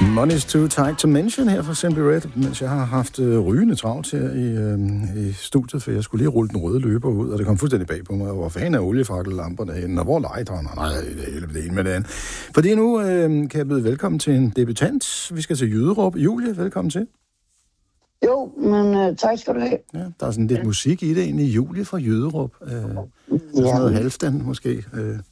Money's Too Tight to Mention her fra Simply Red, mens jeg har haft rygende travlt her i studiet, for jeg skulle lige rulle den røde løber ud, og det kom fuldstændig bag på mig. Hvor fanden er oliefakkellamperne henne, og hvor legetøjerne? Nej, det er en med det andet. Fordi nu kan jeg byde velkommen til en debutant. Vi skal til Jyderup. Julie, velkommen til. Jo, men tak skal du have. Ja, der er sådan lidt musik i det egentlig. Julie fra Jyderup. Sådan noget halvstand måske.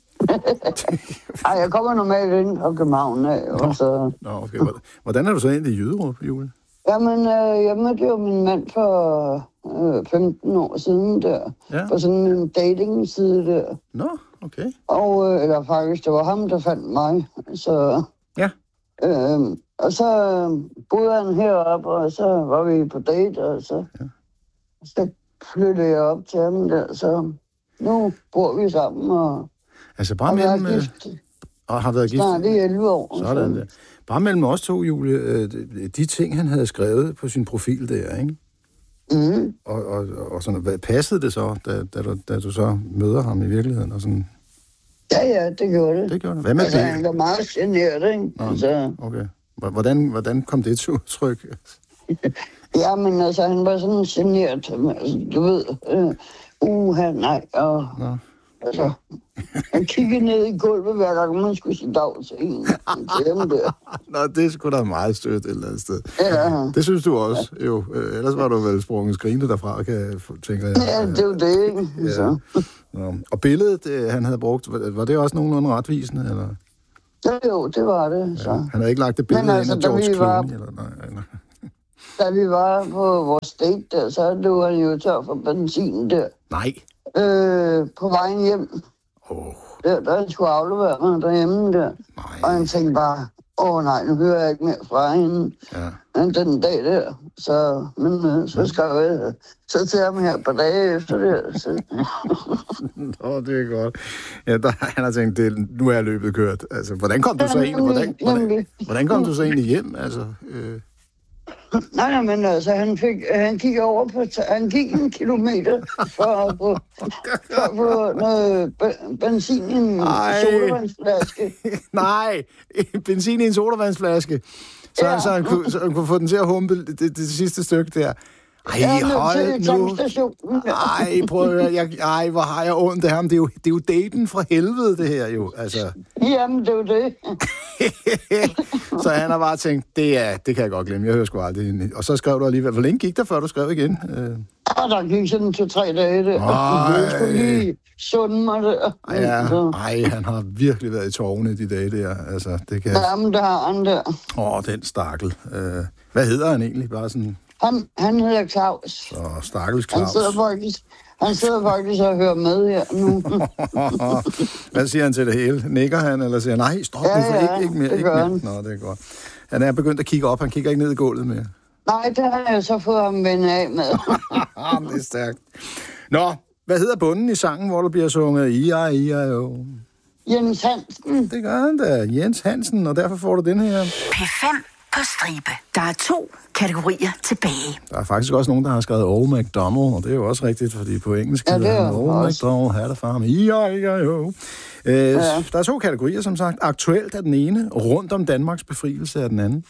Ej, jeg kommer normalt ind fra København af. Okay. Hvordan er du så egentlig i Jyderup, Julie? Jamen, jeg mødte jo min mand for 15 år siden der. Ja. På sådan en dating-side der. Nå, okay. Og, eller faktisk, det var ham, der fandt mig. Så, ja. Og så boede han heroppe, og så var vi på date, og så flyttede jeg op til ham der. Så nu bor vi sammen, og altså bare mellem... Og har været gift? Snart i 11 år. Sådan der. Bare mellem os to, Julie, de ting, han havde skrevet på sin profil der, ikke? Mm. Og sådan, hvad passede det så, da du så møder ham i virkeligheden? Og sådan? Ja, det gjorde det. Det gjorde det. Hvad med det? Han var meget generet, ikke? Nå, altså... Okay. Hvordan kom det til udtryk? Ja, men altså, han var sådan generet, altså, du ved, nej, og... Nå. Altså, han kiggede ned i gulvet, hver gang man skulle sige dag til en. Nå, det er sgu da meget stødt et eller andet sted. Ja. Det synes du også, jo. Ellers var du vel sprunget skrinet derfra, tænker jeg. Ja, det var det, ikke? Ja. Så. Og billedet, han havde brugt, var det også nogenlunde retvisende, eller? Jo, det var det, så. Ja. Han havde ikke lagt det billede ind af George Clooney, eller nej. Da vi var på vores date der, så løb han jo tør for benzin der. Nej. På vejen hjem. Der han skulle aflevere mig derhjemme der. Nej. Og han tænkte bare, nej, nu hører jeg ikke mere fra hende. Ja. Den dag der. Så, men så skrev jeg så til ham her på dage efter det. Så. Det er godt. Ja, han har tænkt, nu er løbet kørt. Altså, hvordan kom du så egentlig? Hvordan kom du så egentlig hjem? Altså, Nej, men altså, han gik over på, han gik 1 kilometer for at få noget benzin i en sodavandsflaske. Nej, benzin i en sodavandsflaske. Så han kunne få den til at humpe det sidste stykke der. Hold nu. Prøv at høre. Hvor har jeg ondt af ham. Det er jo daten fra helvede, det her jo. Altså. Jamen, det er jo det. Så han har bare tænkt, det kan jeg godt glemme. Jeg hører sgu aldrig. Og så skrev du alligevel. Hvor længe gik der, før du skrev igen? Der gik sådan 2-3 dage der. Jeg skulle lige sunde mig der. Ja, han har virkelig været i tårne de dage der. Altså, det kan... Jamen, der har han der. Den stakkel. Hvad hedder han egentlig? Bare sådan... Han hedder Claus. Så stakkels Claus. Han sidder faktisk og hører med her nu. Hvad siger han til det hele? Nikker han, eller siger nej, stop nu, ikke mere. Det gør han. Nå, det er godt. Han er begyndt at kigge op, han kigger ikke ned i gulvet mere. Nej, det har jeg så fået ham vendt af med. Det er stærkt. Nå, hvad hedder bunden i sangen, hvor der bliver sunget I-I-I-O? Jens Hansen. Det gør han da, Jens Hansen, og derfor får du den her. P5 på stribe. Der er 2 kategorier tilbage. Der er faktisk også nogen, der har skrevet Old MacDonald, og det er jo også rigtigt, fordi på engelsk hedder han Old MacDonald, had a farm, I-I-I-O. Der er 2 kategorier, som sagt. Aktuelt er den ene, rundt om Danmarks befrielse er den anden.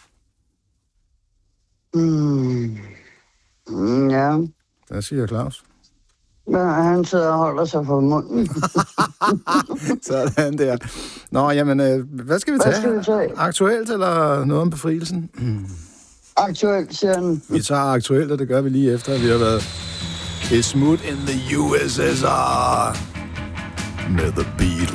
Ja. Hvad siger Claus? Ja, han sidder og holder sig for munden. Sådan der. Nå, jamen, hvad skal vi tage? Aktuelt eller noget om befrielsen? Aktuelt, siger han. Vi tager aktuelt, og det gør vi lige efter, at vi har været et smut in the USSR med The Beatles.